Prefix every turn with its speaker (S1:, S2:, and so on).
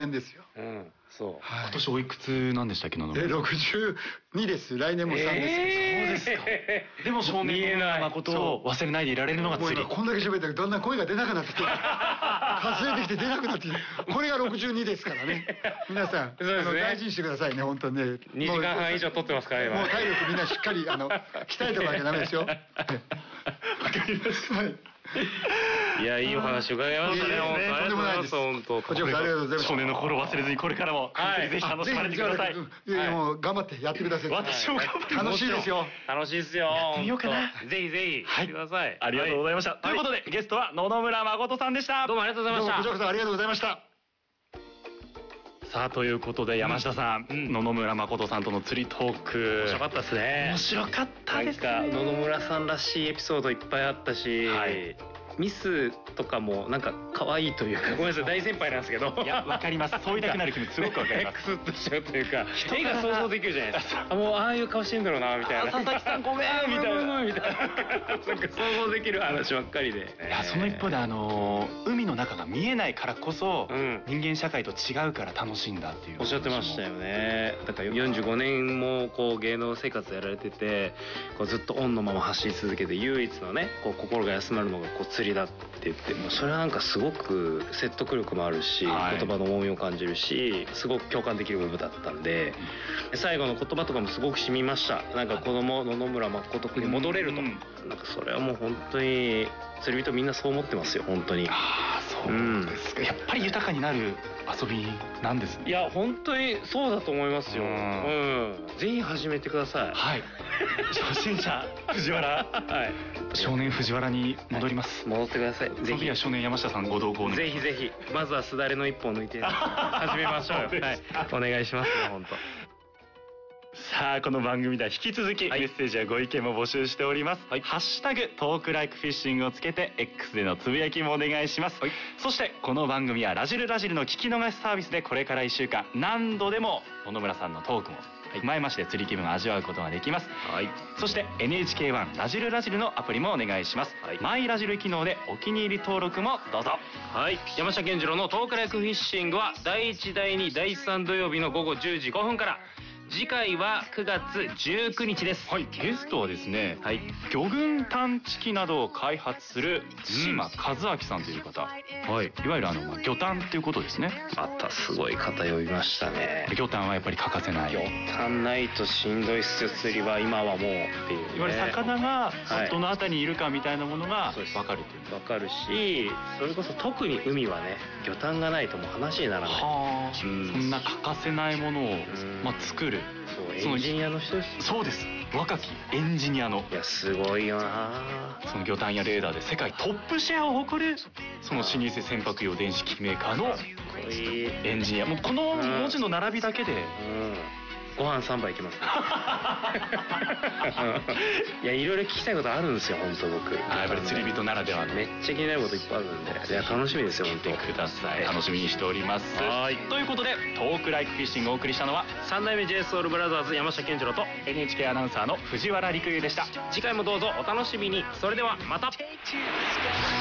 S1: 年ですよ。
S2: そう。
S3: 今年おいくつなんでしたっけ、
S1: 62です。来年も3です。
S3: そうですか。でも少年の誠を忘れないでいられるのが釣り。
S1: こんだけ喋ったけどだんだん声が出なくなってきて、かすれてきて出なくなってきて、これが62ですからね。皆さん大事にしてくださいね、本当にね。
S2: 2時間半以上撮ってますから今。
S1: もう体力みんなしっかり鍛えておかなきゃダメですよ。わか
S3: りました。
S2: いや、いいお話伺いましたね。
S1: とんでもないです。
S2: 本当。
S1: こちらこそありがとうございます。
S3: 少年の頃忘れずにこれからもぜひ楽しまれてください。
S1: もう頑張ってやってください。
S3: 私も頑張って。
S1: 楽しいですよ。
S2: 楽しいですよ。
S3: やってみようかな。
S2: ぜひぜひやってください。
S3: ありがとうございました。ということでゲストは野々村誠さんでした。
S2: どうもありがとうございました。
S1: こちらこそありがとうございました。
S3: さあということで山下さん、野々村誠さんとの釣りトーク
S2: 面白かったですね。
S3: 面白かったですね。
S2: 野々村さんらしいエピソードいっぱいあったし、ミスとかもなんか可愛いというか、ごめんなさい大先輩なんですけど、
S3: いやわかります。そう言いたくなる気持ちすごくわかります。
S2: クスッとしちゃうというか、絵が想像できるじゃないですか。もうああいう顔してんだろうなみたいな。
S3: 佐々木さんごめんみたいな
S2: なんか想像できる話ばっかりで。
S3: いやその一方で海の中が見えないからこそ人間社会と違うから楽しいんだっていう
S2: おっしゃってましたよね。だから45年もこう芸能生活やられてて、こうずっとオンのまま走り続けて唯一のねこう心が休まるのがこう釣りだって言って、もうそれはなんかすごく説得力もあるし、言葉の重みを感じるし、すごく共感できる部分だったんで、最後の言葉とかもすごく染みました。なんか子供野々村誠君に戻れると、なんかそれはもう本当に釣り人みんなそう思ってますよ本当に。
S3: ああそうですか。やっぱり豊かになる遊びなんですね。
S2: いや本当にそうだと思いますよ。ぜひ始めてください。
S3: はい。初心者藤原、少年藤原に戻ります。
S2: 戻ってください。
S3: ぜひは少年山下さんご同行
S2: ぜひぜひまずはすだれの一本抜いて始めましょうよ。お願いしますよ本当。
S3: さあこの番組では引き続きメッセージやご意見も募集しております。ハッシュタグトークライクフィッシングをつけて X でのつぶやきもお願いします。そしてこの番組はラジルラジルの聞き逃しサービスでこれから1週間何度でも野々村さんのトークも踏まえまして釣り気分を味わうことができます。そして NHK1 ラジルラジルのアプリもお願いします。マイラジル機能でお気に入り登録もどうぞ。山下健二郎のトークライクフィッシングは第1第2第3土曜日の午後10時5分から。次回は9月19日です。ゲストはですね、魚群探知機などを開発する島和明さんという方、いわゆる魚探っていうことですね。
S2: またすごい方呼びましたね。
S3: 魚探はやっぱり欠かせない。
S2: 魚探ないとしんどいっすよ釣りは今はもうっていう、
S3: いわゆる魚がどの辺りにいるかみたいなものが分かるという。
S2: 分かるし、それこそ特に海はね魚探がないともう話にならない。
S3: そんな欠かせないものを作る。
S2: エンジニアの人です。
S3: そうです。若きエンジニアの。
S2: いやすごいよな。
S3: その魚探やレーダーで世界トップシェアを誇るその老舗船舶用電子機器メーカーのエンジニア。もうこの文字の並びだけで
S2: ご飯3杯いけます。いやいろいろ聞きたいことあるんですよ本当僕。
S3: やっぱり釣り人ならではの
S2: めっちゃ気になることいっぱいあるんで、いや楽しみですよ本当。
S3: ください。楽しみにしております。ということでトークライクフィッシングをお送りしたのは
S2: 3代目 JSOULBROTHERS 山下健二郎と
S3: NHK アナウンサーの藤原陸遊でした。
S2: 次回もどうぞお楽しみに。それではまた。